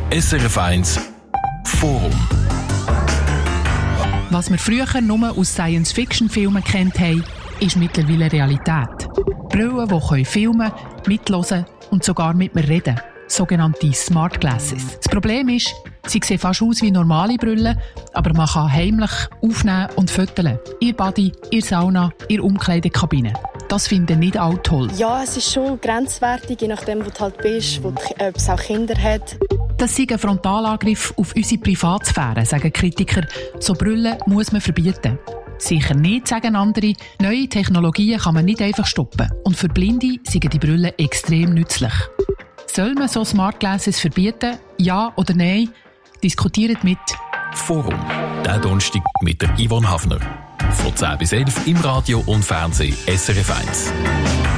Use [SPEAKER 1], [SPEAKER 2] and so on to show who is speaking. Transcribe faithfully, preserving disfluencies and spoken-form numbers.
[SPEAKER 1] S R F eins Forum.
[SPEAKER 2] Was wir früher nur aus Science-Fiction-Filmen kennt haben, ist mittlerweile Realität. Brillen, die filmen, mithören und sogar mit mir reden. Sogenannte Smart Glasses. Das Problem ist, sie sehen fast aus wie normale Brillen, aber man kann heimlich aufnehmen und fotografieren. Ihr Body, ihr Sauna, ihr Umkleidekabine. Das finden nicht alle toll.
[SPEAKER 3] Ja, es ist schon grenzwertig, je nachdem, wo du halt bist, wo du, ob es auch Kinder hat.
[SPEAKER 2] Das sei ein Frontalangriff auf unsere Privatsphäre, sagen Kritiker. So Brillen muss man verbieten. Sicher nicht, sagen andere. Neue Technologien kann man nicht einfach stoppen. Und für Blinde sind die Brillen extrem nützlich. Soll man so Smart Glasses verbieten? Ja oder nein? Diskutiert mit
[SPEAKER 1] Forum. Der Donnerstag mit der Yvonne Hafner. Von zehn bis elf im Radio und Fernsehen S R F eins.